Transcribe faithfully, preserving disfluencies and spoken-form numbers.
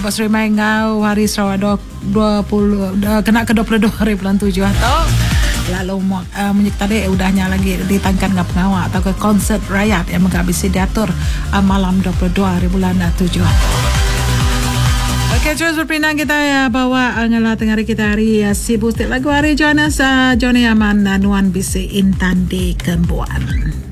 Bos Rimai ngau hari Sarawak dua puluh kena ke dua puluh dua hari bulan tujuh atau lalu uh, menyek tadi udahnya lagi ditangkan ngap ngawak atau ke konsert rakyat yang menghabisi diatur uh, malam dua puluh dua hari bulan tujuh. Okey, terus berpindah kita ya bawa ngala tengah kita hari ya, sibuk lagu hari Jonas uh, Johnny Aman Nuan Bisi Intan di Kembuan.